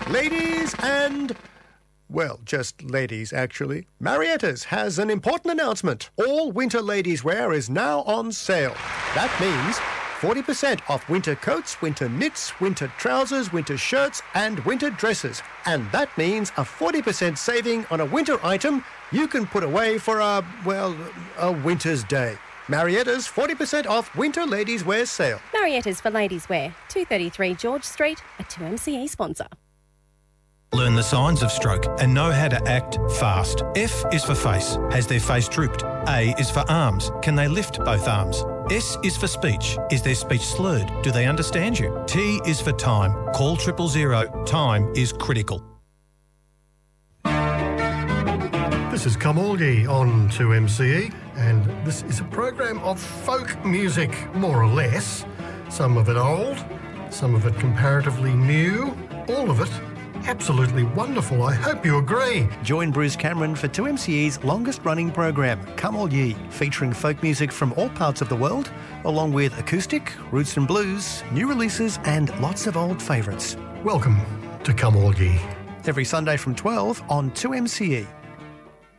Ladies and... well, just ladies, actually. Marietta's has an important announcement. All winter ladies' wear is now on sale. That means 40% off winter coats, winter knits, winter trousers, winter shirts and winter dresses. And that means a 40% saving on a winter item you can put away for a winter's day. Marietta's 40% off winter ladies' wear sale. Marietta's for ladies' wear, 233 George Street, a 2MCE sponsor. Learn the signs of stroke and know how to act fast. F is for face. Has their face drooped? A is for arms. Can they lift both arms? S is for speech. Is their speech slurred? Do they understand you? T is for time. Call 000. Time is critical. This is Come All Ye on 2MCE, and this is a program of folk music, more or less. Some of it old, some of it comparatively new, all of it absolutely wonderful. I hope you agree. Join Bruce Cameron for 2MCE's longest-running program, Come All Ye, featuring folk music from all parts of the world, along with acoustic, roots and blues, new releases and lots of old favourites. Welcome to Come All Ye. Every Sunday from 12 on 2MCE.